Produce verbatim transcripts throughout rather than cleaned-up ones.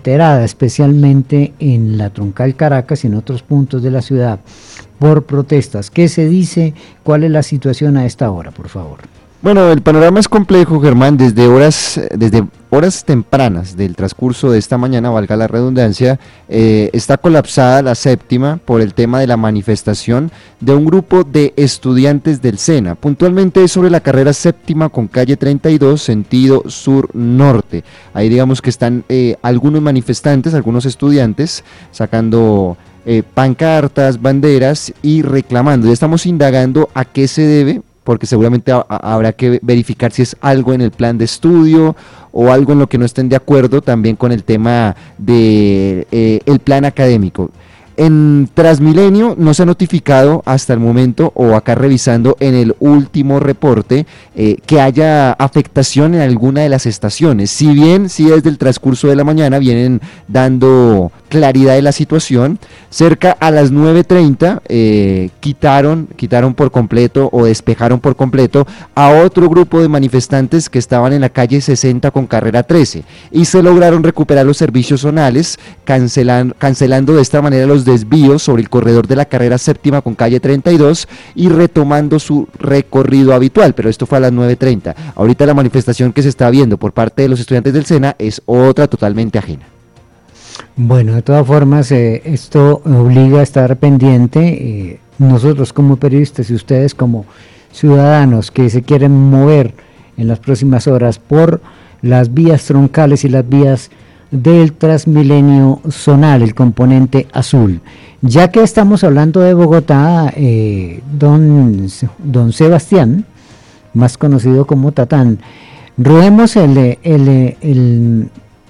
alterada, especialmente en la Troncal Caracas y en otros puntos de la ciudad, por protestas. ¿Qué se dice? ¿Cuál es la situación a esta hora, por favor? Bueno, el panorama es complejo, Germán, desde horas, desde horas tempranas del transcurso de esta mañana, valga la redundancia, eh, está colapsada la séptima por el tema de la manifestación de un grupo de estudiantes del SENA, puntualmente sobre la carrera séptima con calle treinta y dos, sentido sur-norte. Ahí digamos que están eh, algunos manifestantes, algunos estudiantes, sacando eh, pancartas, banderas y reclamando. Ya estamos indagando a qué se debe, porque seguramente ha, habrá que verificar si es algo en el plan de estudio o algo en lo que no estén de acuerdo también con el tema de eh, el plan académico. En Transmilenio no se ha notificado hasta el momento, o acá revisando en el último reporte, eh, que haya afectación en alguna de las estaciones. Si bien, sí desde el transcurso de la mañana vienen dando claridad de la situación, cerca a las nueve treinta eh, quitaron, quitaron por completo o despejaron por completo a otro grupo de manifestantes que estaban en la calle sesenta con carrera trece y se lograron recuperar los servicios zonales, cancelan, cancelando de esta manera los desvíos sobre el corredor de la carrera séptima con calle treinta y dos y retomando su recorrido habitual, pero esto fue a las nueve treinta. Ahorita la manifestación que se está viendo por parte de los estudiantes del SENA es otra totalmente ajena. Bueno, de todas formas, eh, esto obliga a estar pendiente, eh, nosotros como periodistas y ustedes como ciudadanos que se quieren mover en las próximas horas por las vías troncales y las vías del Transmilenio zonal, el componente azul. Ya que estamos hablando de Bogotá, eh, don, don Sebastián, más conocido como Tatán, rodemos el, el, el, el,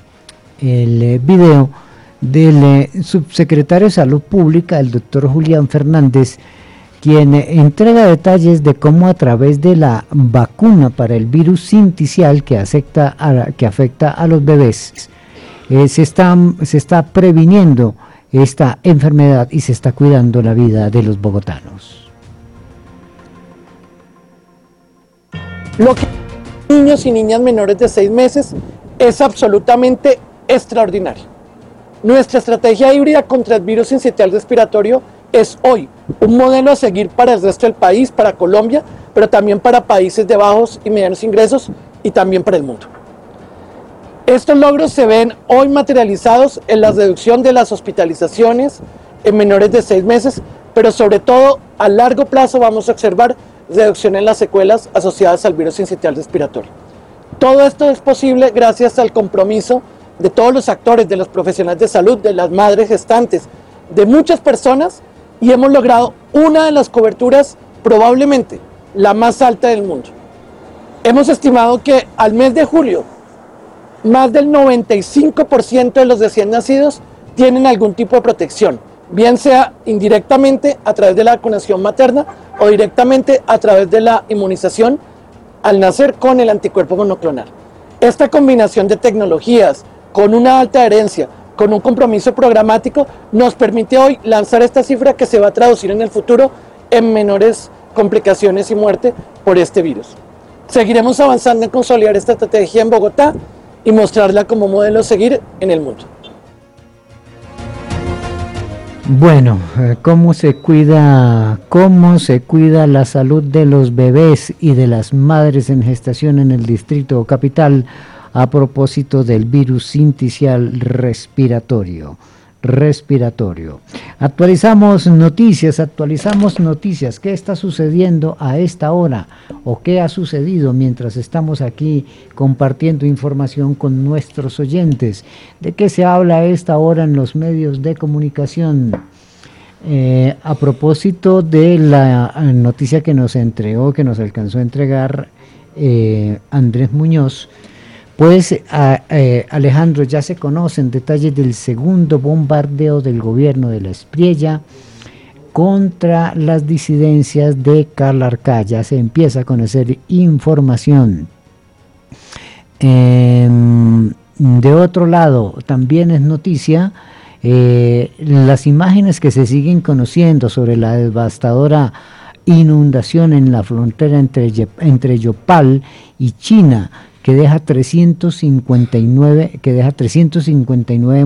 el video del subsecretario de Salud Pública, el doctor Julián Fernández, quien entrega detalles de cómo a través de la vacuna para el virus sincicial que afecta a, que afecta a los bebés, eh, se, está, se está previniendo esta enfermedad y se está cuidando la vida de los bogotanos. Lo que niños y niñas menores de seis meses es absolutamente extraordinario. Nuestra estrategia híbrida contra el virus sincicial respiratorio es hoy un modelo a seguir para el resto del país, para Colombia, pero también para países de bajos y medianos ingresos y también para el mundo. Estos logros se ven hoy materializados en la reducción de las hospitalizaciones en menores de seis meses, pero sobre todo a largo plazo vamos a observar reducción en las secuelas asociadas al virus sincicial respiratorio. Todo esto es posible gracias al compromiso de todos los actores, de los profesionales de salud, de las madres gestantes, de muchas personas, y hemos logrado una de las coberturas probablemente la más alta del mundo. Hemos estimado que al mes de julio más del noventa y cinco por ciento de los recién nacidos tienen algún tipo de protección, bien sea indirectamente a través de la vacunación materna o directamente a través de la inmunización al nacer con el anticuerpo monoclonal. Esta combinación de tecnologías con una alta adherencia, con un compromiso programático, nos permite hoy lanzar esta cifra que se va a traducir en el futuro en menores complicaciones y muerte por este virus. Seguiremos avanzando en consolidar esta estrategia en Bogotá y mostrarla como modelo a seguir en el mundo. Bueno, ¿cómo se cuida, cómo se cuida la salud de los bebés y de las madres en gestación en el Distrito Capital a propósito del virus sincicial respiratorio? respiratorio. Actualizamos noticias, actualizamos noticias. ¿Qué está sucediendo a esta hora? ¿O qué ha sucedido mientras estamos aquí compartiendo información con nuestros oyentes? ¿De qué se habla a esta hora en los medios de comunicación? Eh, a propósito de la noticia que nos entregó, que nos alcanzó a entregar eh, Andrés Muñoz, pues a, eh, Alejandro, ya se conocen detalles del segundo bombardeo del gobierno de la Espriella contra las disidencias de Calarcá. Ya se empieza a conocer información. Eh, de otro lado, también es noticia eh, las imágenes que se siguen conociendo sobre la devastadora inundación en la frontera entre, entre Yopal y China, que deja trescientos cincuenta y nueve, que deja trescientos cincuenta y nueve